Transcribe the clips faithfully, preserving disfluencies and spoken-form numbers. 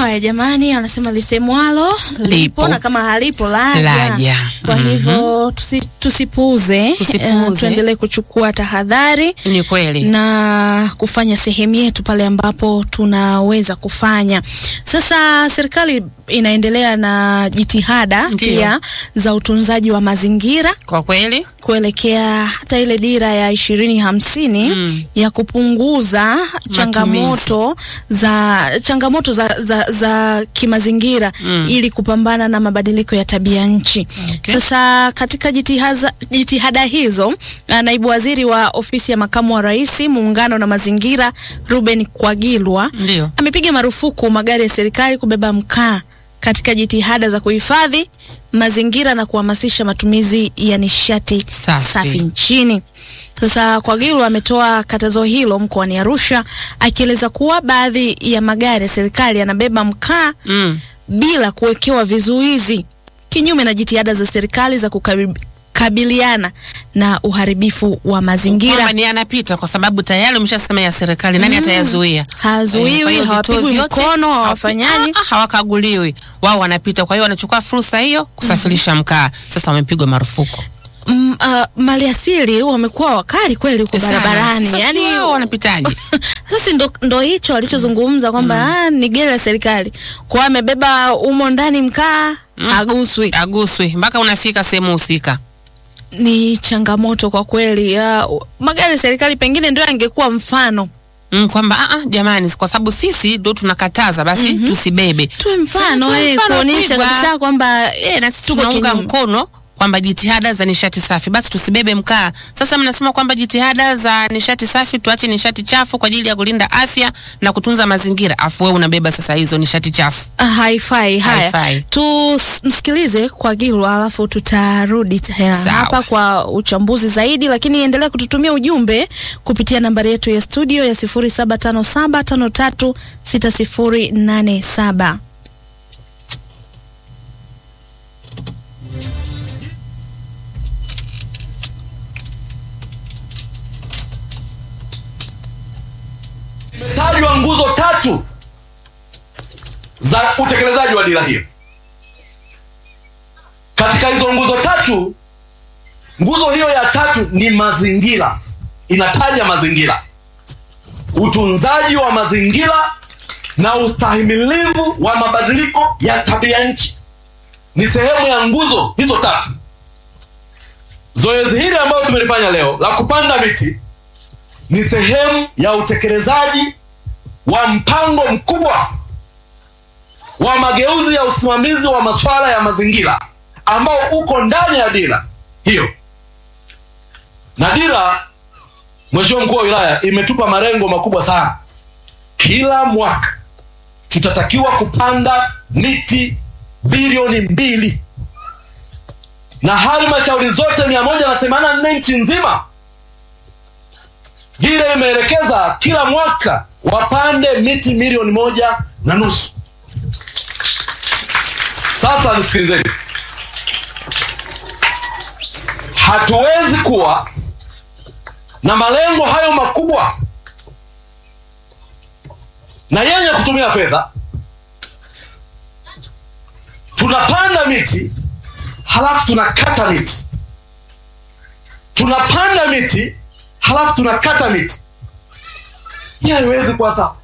Haya jamani, anasema lisemwalo lipo na kama halipo laja. Laja. Kwa mm-hmm. hivyo tusi, tusipuuze, uh, tuendelee kuchukua tahadhari. Ni kweli. Na kufanya sehemu yetu pale ambapo tunaweza kufanya. Sasa serikali inaendelea na jitihada Ndiyo. pia za utunzaji wa mazingira. Kwa kweli. Kuelekea hata ile dira ya ishirini hamsini mm. ya kupunguza changamoto za changamoto za za, za kimazingira mm. ili kupambana na mabadiliko ya tabia nchi. Okay. Sasa katika jitihada jitihada hizo, naibu waziri wa ofisi ya makamu wa rais, muungano na mazingira, Ruben Kwagilwa Ndiyo. amepiga marufuku magari ya serikali kubeba mkaa katika jitihada za kuhifadhi mazingira na kuhamasisha matumizi ya nishati safi, safi nchini. Sasa Kwagilwa ametoa katazo hilo mkoani Arusha, akieleza kuwa baadhi ya magari ya serikali yanabeba mkaa mm. bila kuwekewa vizuizi, kinyume na jitihada za serikali za kukabiliana na uharibifu wa mazingira. Kama ni anapita kwa sababu tayari umeshasema ya serikali, nani atayazuia? Mm. Hazuiwi, e, hawapigwi mkono, hawafanyaji, ha, hawakaguliwi. Wao wanapita, kwa hiyo wanachukua fursa hiyo kusafirisha mm. mkaa. Sasa wamepigwa marufuku. Mm, uh, maliasili wamekuwa wakali kweli huko barabarani. Sasa yani wao wanapitaje? Sasa ndo ndo hicho alichozungumza kwamba mm. ah, ni gari la serikali. Kwa amebeba umo ndani mkaa, mm. aguswi. Aguswi mpaka unafika sehemu husika. Ni changamoto kwa kweli. Uh, magari ya serikali pengine ndio yangekuwa mfano. Mm, kwamba ah ah jamani, kwa sababu sisi ndio tunakataza basi mm -hmm. tusibebe. Tu mfano eh, kuonesha kabisa kwamba eh na sisi tunaunga mkono kwamba jitihada za nishati safi, basi tusibebe mkaa. Sasa mnasema kwamba jitihada za nishati safi, tuache nishati chafu kwa ajili ya kulinda afya na kutunza mazingira. Afu wewe unabeba sasa hizo nishati chafu. Uh, haifai. Haya, tumsikilize Kwagilwa alafu tutarudi tena hapa kwa uchambuzi zaidi, lakini endelea kututumia ujumbe kupitia nambari yetu ya studio ya sifuri saba tano saba tano tatu sita sifuri nane saba. Tajwa nguzo tatu za utekelezaji wa dira hiyo. Katika hizo nguzo tatu, nguzo hiyo ya tatu ni mazingira. Inataja mazingira, utunzaji wa mazingira na ustahimilivu wa mabadiliko ya tabia nchi ni sehemu ya nguzo hizo tatu. Zoezi hili ambalo tumelifanya leo la kupanda miti ni sehemu ya utekelezaji wa mpango mkubwa wa mageuzi ya usimamizi wa masuala ya mazingira ambao uko ndani ya dira hiyo. Na dira, Mheshimiwa Mkuu wa Wilaya, imetupa malengo makubwa sana. Kila mwaka tutatakiwa kupanda miti bilioni mbili, na halmashauri zote mia moja na themanini na nne nchi nzima dira imeelekeza kila mwaka wapande miti milioni moja na nusu. Sasa nisikilizeni, hatuwezi kuwa na malengo hayo makubwa na yenye kutumia fedha, tunapanda miti halafu tunakata miti, tunapanda miti halafu tunakata miti. Hiyo haiwezi kuwa sawa.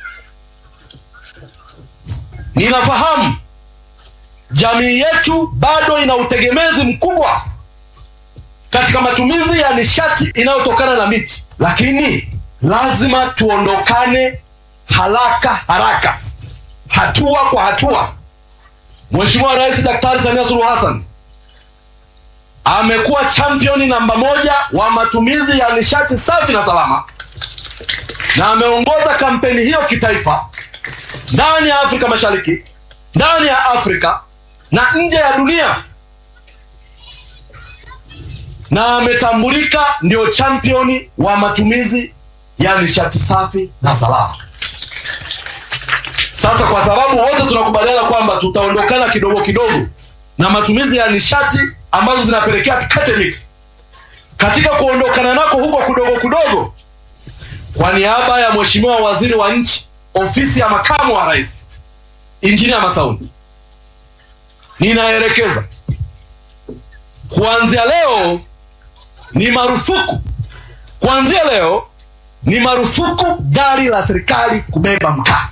Ninafahamu jamii yetu bado ina utegemezi mkubwa katika matumizi ya nishati inayotokana na miti, lakini lazima tuondokane haraka haraka, hatua kwa hatua. Mheshimiwa Rais Daktari Samia Suluhu Hassan amekuwa championi namba moja wa matumizi ya nishati safi na salama, na ameongoza kampeni hiyo kitaifa ndani ya Afrika Mashariki, ndani ya Afrika na nje ya dunia, na ametambulika ndio championi wa matumizi ya nishati safi na salama. Sasa kwa sababu wote tunakubaliana kwamba tutaondokana kidogo kidogo na matumizi ya nishati ambazo zinapelekea tukate miti, katika kuondokana nako huko kudogo kudogo, kwa niaba ya Mheshimiwa Waziri wa Nchi, Ofisi ya Makamu wa Rais, Injinia Masauni, ninaelekeza kuanzia leo ni marufuku, kuanzia leo ni marufuku gari la serikali kubeba mkaa.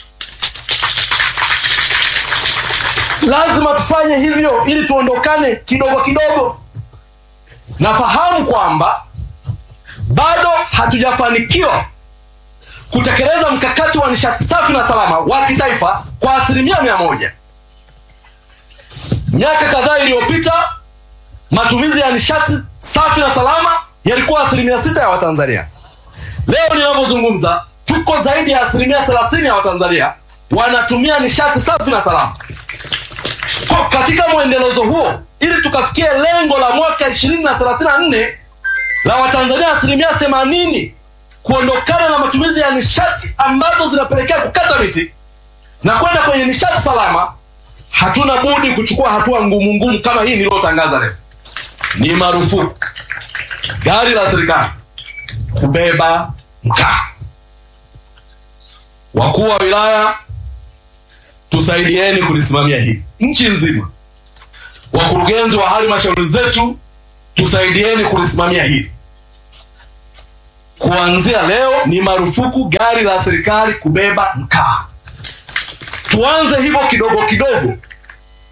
Lazima tufanye hivyo ili tuondokane kidogo kidogo. Nafahamu kwamba bado hatujafanikiwa kutekeleza mkakati wa nishati safi na salama wa kitaifa kwa asilimia mia moja. Miaka kadhaa iliyopita matumizi ya nishati safi na salama yalikuwa asilimia sita ya Watanzania. Leo ninapozungumza tuko zaidi ya asilimia thelathini ya Watanzania wanatumia nishati safi na salama. Kwa katika mwendelezo huo, ili tukafikia lengo la mwaka ishirini na thelathini na nne la Watanzania asilimia themanini kuondokana na matumizi ya nishati ambazo zinapelekea kukata miti na kwenda kwenye nishati salama, hatuna budi kuchukua hatua ngumu ngumu kama hii niliyotangaza leo. Ni marufuku gari la serikali kubeba mkaa. Wakuu wa wilaya, tusaidieni kulisimamia hili nchi nzima. Wakurugenzi wa halmashauri zetu, tusaidieni kulisimamia hili. Kuanzia leo ni marufuku gari la serikali kubeba mkaa. Tuanze hivyo kidogo kidogo